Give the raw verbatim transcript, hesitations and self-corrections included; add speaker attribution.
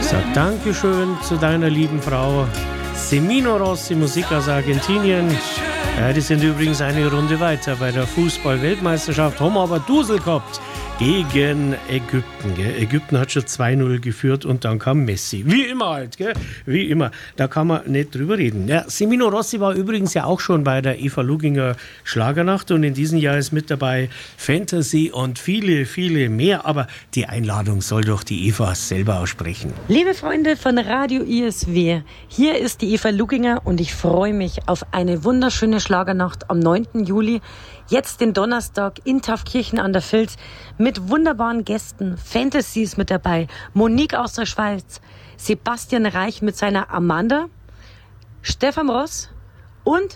Speaker 1: Sag Dankeschön zu deiner lieben Frau Semino Rossi, Musik aus Argentinien. Ja, die sind übrigens eine Runde weiter bei der Fußball-Weltmeisterschaft, haben aber Dusel gehabt gegen Ägypten. Gell? Ägypten hat schon zwei null geführt und dann kam Messi. Wie immer halt, gell? Wie immer. Da kann man nicht drüber reden. Ja, Semino Rossi war übrigens ja auch schon bei der Eva Luginger Schlagernacht und in diesem Jahr ist mit dabei Fantasy und viele, viele mehr. Aber die Einladung soll doch die Eva selber aussprechen.
Speaker 2: Liebe Freunde von Radio I S W, hier ist die Eva Luginger und ich freue mich auf eine wunderschöne Schlagernacht am neunten Juli. Jetzt den Donnerstag in Taufkirchen an der Vilz mit wunderbaren Gästen. Fantasies mit dabei, Monique aus der Schweiz, Sebastian Reich mit seiner Amanda, Stefan Ross und